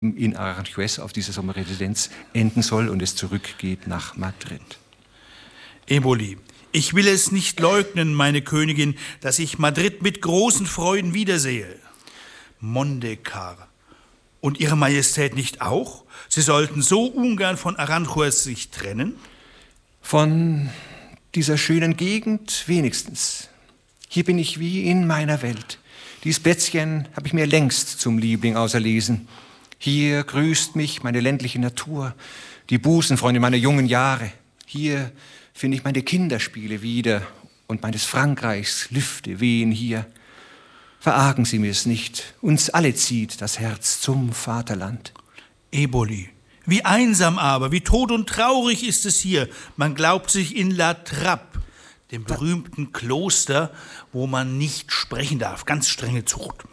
in Aranjuez auf dieser Sommerresidenz enden soll und es zurückgeht nach Madrid. Eboli, ich will es nicht leugnen, meine Königin, dass ich Madrid mit großen Freuden wiedersehe. Mondekar. Und Ihre Majestät nicht auch? Sie sollten so ungern von Aranjuez sich trennen? Von dieser schönen Gegend wenigstens. Hier bin ich wie in meiner Welt. Dies Plätzchen habe ich mir längst zum Liebling auserlesen. Hier grüßt mich meine ländliche Natur, die Busenfreunde meiner jungen Jahre. Hier finde ich meine Kinderspiele wieder und meines Frankreichs Lüfte wehen hier. Verargen Sie mir es nicht, uns alle zieht das Herz zum Vaterland. Eboli, wie einsam aber, wie tot und traurig ist es hier. Man glaubt sich in La Trappe, dem berühmten Kloster, wo man nicht sprechen darf, ganz strenge Zucht.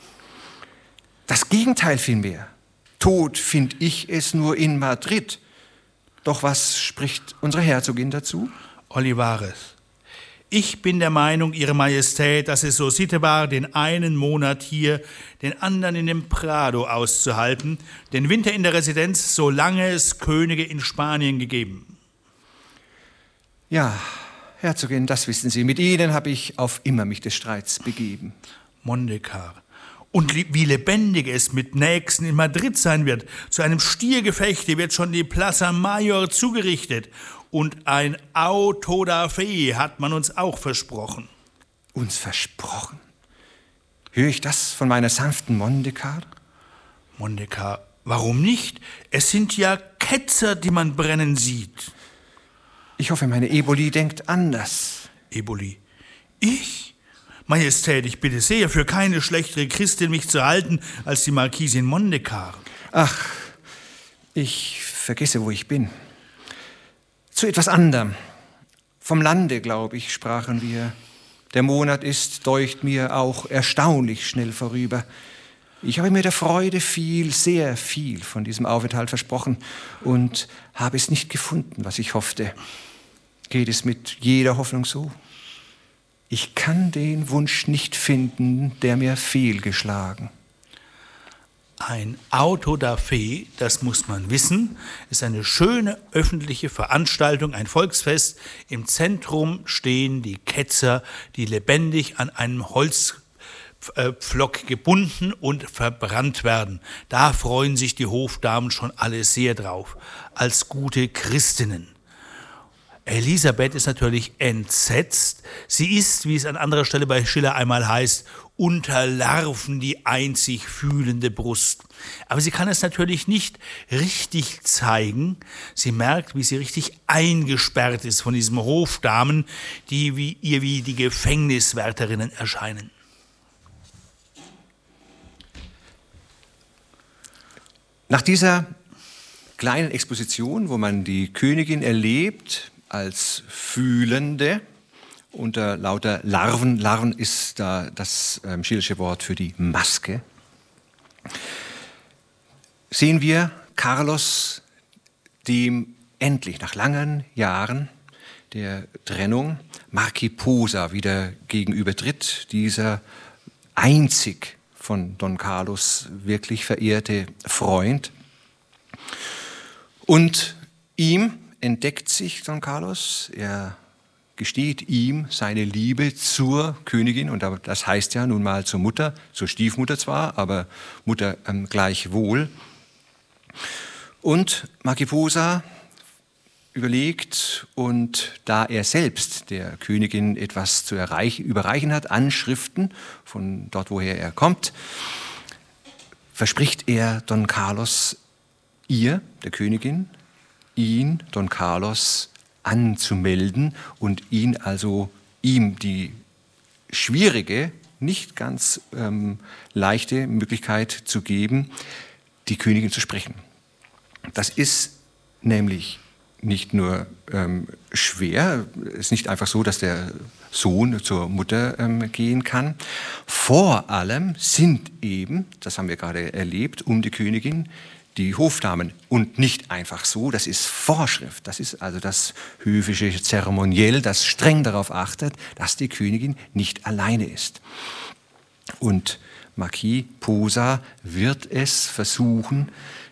Das Gegenteil vielmehr. Tot find ich es nur in Madrid. Doch was spricht unsere Herzogin dazu? Olivares, ich bin der Meinung, Ihre Majestät, dass es so Sitte war, den einen Monat hier, den anderen in dem Prado auszuhalten, den Winter in der Residenz, solange es Könige in Spanien gegeben. Ja, Herzogin, das wissen Sie. Mit Ihnen habe ich auf immer mich des Streits begeben. Mondekar. Und wie lebendig es mit Nächsten in Madrid sein wird. Zu einem Stiergefechte wird schon die Plaza Mayor zugerichtet. Und ein Auto da fe hat man uns auch versprochen. Uns versprochen? Höre ich das von meiner sanften Mondekar? Mondekar, warum nicht? Es sind ja Ketzer, die man brennen sieht. Ich hoffe, meine Eboli denkt anders. Eboli, ich? Majestät, ich bitte sehr, für keine schlechtere Christin mich zu halten als die Marquisin Mondekar. Ach, ich vergesse, wo ich bin. Zu etwas anderem. Vom Lande, glaube ich, sprachen wir. Der Monat ist, deucht mir, auch erstaunlich schnell vorüber. Ich habe mir der Freude viel, sehr viel von diesem Aufenthalt versprochen und habe es nicht gefunden, was ich hoffte. Geht es mit jeder Hoffnung so? Ich kann den Wunsch nicht finden, der mir fehlgeschlagen. Ein Auto da fe, das muss man wissen, ist eine schöne öffentliche Veranstaltung, ein Volksfest. Im Zentrum stehen die Ketzer, die lebendig an einem Holzpflock gebunden und verbrannt werden. Da freuen sich die Hofdamen schon alle sehr drauf, als gute Christinnen. Elisabeth ist natürlich entsetzt. Sie ist, wie es an anderer Stelle bei Schiller einmal heißt, unter Larven die einzig fühlende Brust. Aber sie kann es natürlich nicht richtig zeigen. Sie merkt, wie sie richtig eingesperrt ist von diesen Hofdamen, die ihr wie die Gefängniswärterinnen erscheinen. Nach dieser kleinen Exposition, wo man die Königin erlebt als Fühlende, unter lauter Larven. Larven ist da das schillersche Wort für die Maske. Sehen wir Carlos, dem endlich nach langen Jahren der Trennung Marquis Posa wieder gegenübertritt, dieser einzig von Don Carlos wirklich verehrte Freund. Und ihm entdeckt sich Don Carlos, er gesteht ihm seine Liebe zur Königin, und das heißt ja nun mal zur Mutter, zur Stiefmutter zwar, aber Mutter gleichwohl. Und Marquis Posa überlegt, und da er selbst der Königin etwas zu überreichen hat, Anschriften von dort, woher er kommt, verspricht er Don Carlos, ihr, der Königin, ihn, Don Carlos, anzumelden und ihm die schwierige, nicht ganz leichte Möglichkeit zu geben, die Königin zu sprechen. Das ist nämlich nicht nur schwer, es ist nicht einfach so, dass der Sohn zur Mutter gehen kann. Vor allem sind eben, das haben wir gerade erlebt, um die Königin die Hofdamen, und nicht einfach so, das ist Vorschrift, das ist also das höfische Zeremoniell, das streng darauf achtet, dass die Königin nicht alleine ist. Und Marquis Posa wird es versuchen,